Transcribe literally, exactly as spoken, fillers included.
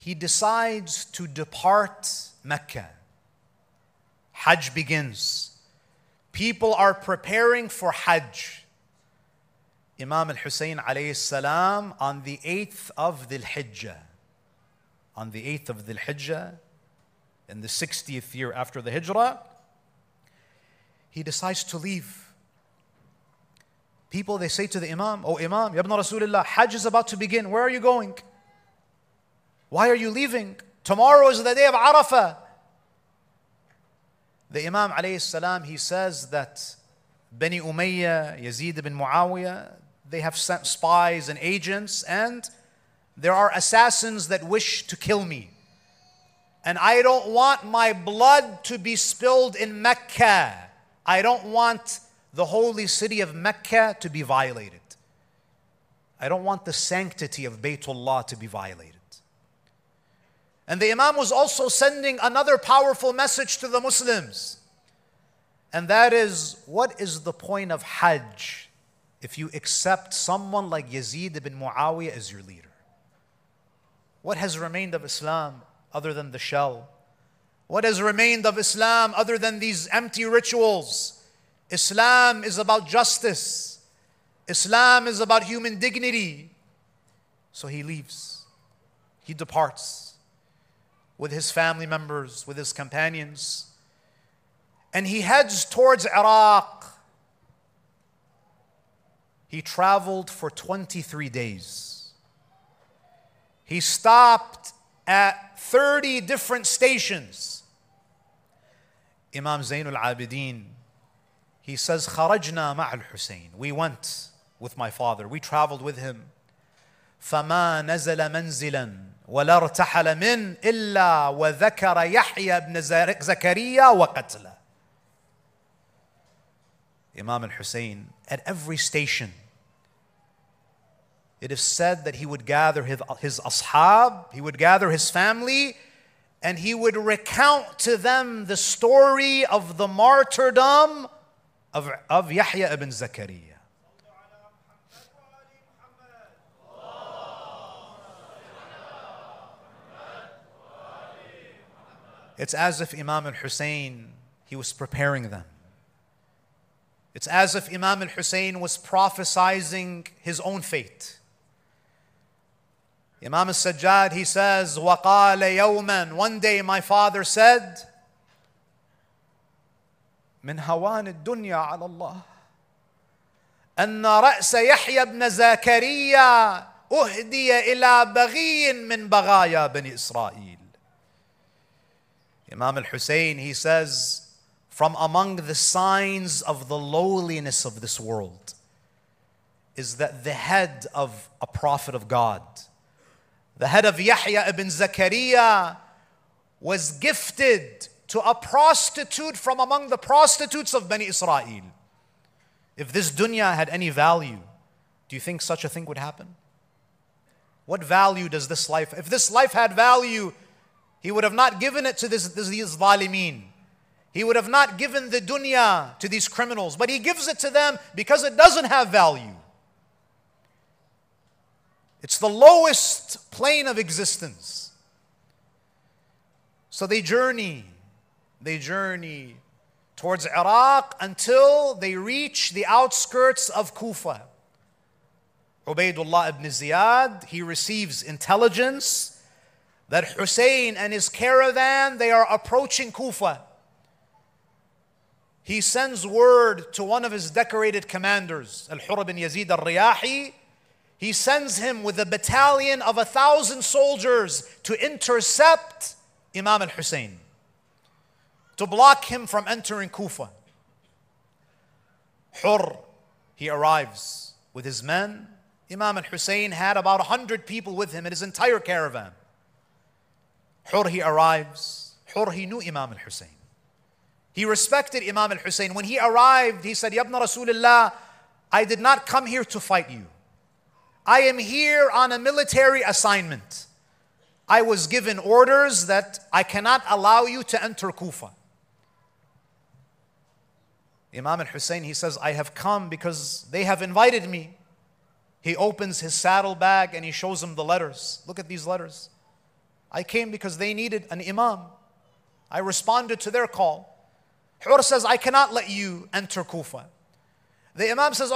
he decides to depart Mecca. Hajj begins. People are preparing for Hajj. Imam al-Hussein alayhi salam on the eighth of Dhul Hijjah. On the eighth of Dhul Hijjah, in the sixtieth year after the Hijrah, he decides to leave. People, they say to the Imam, "Oh Imam, Ya ibn Rasulullah, Hajj is about to begin. Where are you going? Why are you leaving? Tomorrow is the day of Arafah." The Imam alayhi salam, he says that Bani Umayyah, Yazid ibn Muawiyah, they have sent spies and agents, and there are assassins that wish to kill me. And I don't want my blood to be spilled in Mecca. I don't want the holy city of Mecca to be violated. I don't want the sanctity of Baytullah to be violated. And the Imam was also sending another powerful message to the Muslims. And that is, what is the point of Hajj if you accept someone like Yazid ibn Muawiyah as your leader? What has remained of Islam other than the shell? What has remained of Islam other than these empty rituals? Islam is about justice. Islam is about human dignity. So he leaves. He departs with his family members, with his companions. And he heads towards Iraq. He traveled for twenty-three days. He stopped at thirty different stations. Imam Zainul Abidin, he says, خرجنا مع الحسين. We went with my father. We traveled with him. فما نزل منزلا ولا ارتحل من إلا وذكر يحيى بن زكريا وقتله. Imam al-Hussein, at every station, it is said that he would gather his, his ashab, he would gather his family, and he would recount to them the story of the martyrdom of, of Yahya ibn Zakaria. It's as if Imam al-Hussein, he was preparing them. It's as if Imam al-Hussein was prophesizing his own fate. Imam al-Sajjad, he says, وَقَالَ يَوْمًا, one day my father said, مِنْ هَوَانِ الدُّنْيَا عَلَى اللَّهِ أَنَّ رَأْسَ يَحْيَى بْنَ زَكَرِيَّا أُهْدِيَ إِلَى بَغِيٍّ مِّن بَغَايَا بَنِي إِسْرَائِيلِ. Imam al-Hussein, he says, from among the signs of the lowliness of this world is that the head of a prophet of God, the head of Yahya ibn Zakaria, was gifted to a prostitute from among the prostitutes of Bani Israel. If this dunya had any value, do you think such a thing would happen? What value does this life, if this life had value, he would have not given it to this, this, these zalimeen. He would have not given the dunya to these criminals, but he gives it to them because it doesn't have value. It's the lowest plane of existence. So they journey, they journey towards Iraq until they reach the outskirts of Kufa. Ubaydullah ibn Ziyad, he receives intelligence that Hussein and his caravan, they are approaching Kufa. He sends word to one of his decorated commanders, Al-Hurr bin Yazid al-Riyahi. He sends him with a battalion of a thousand soldiers to intercept Imam al-Hussein, to block him from entering Kufa. Hurr, he arrives with his men. Imam al-Hussein had about a hundred people with him in his entire caravan. Hurr, he arrives. Hurr, he knew Imam al-Hussein. He respected Imam al-Hussein. When he arrived, he said, Ya ibn Rasulullah, I did not come here to fight you. I am here on a military assignment. I was given orders that I cannot allow you to enter Kufa. Imam al-Hussein, he says, I have come because they have invited me. He opens his saddlebag and he shows him the letters. Look at these letters. I came because they needed an imam. I responded to their call. Hur says, I cannot let you enter Kufa. The imam says,